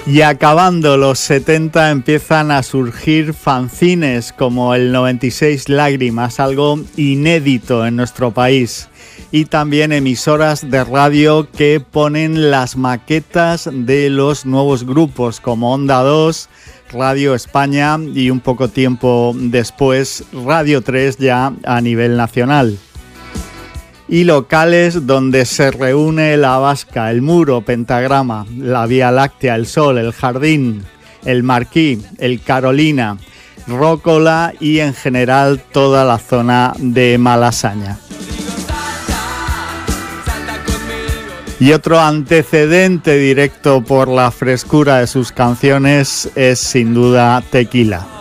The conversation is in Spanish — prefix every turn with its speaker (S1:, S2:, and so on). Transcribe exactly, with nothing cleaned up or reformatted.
S1: Y acabando los setenta empiezan a surgir fanzines como el noventa y seis Lágrimas, algo inédito en nuestro país. Y también emisoras de radio que ponen las maquetas de los nuevos grupos como Onda dos, Radio España y un poco tiempo después Radio tres ya a nivel nacional. Y locales donde se reúne la Vasca, el Muro, Pentagrama, la Vía Láctea, el Sol, el Jardín, el Marquí, el Carolina, Rócola y en general toda la zona de Malasaña. Y otro antecedente directo por la frescura de sus canciones es sin duda Tequila.